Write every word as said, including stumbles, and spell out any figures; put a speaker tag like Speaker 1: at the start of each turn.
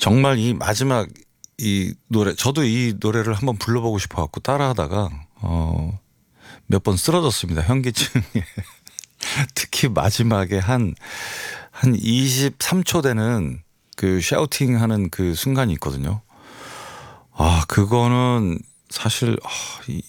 Speaker 1: 정말 이 마지막 이 노래 저도 이 노래를 한번 불러보고 싶어 갖고 따라하다가 어 몇 번 쓰러졌습니다. 현기증에. 특히 마지막에 한 한 이십삼 초 되는 그 샤우팅 하는 그 순간이 있거든요. 아 그거는 사실 아, 이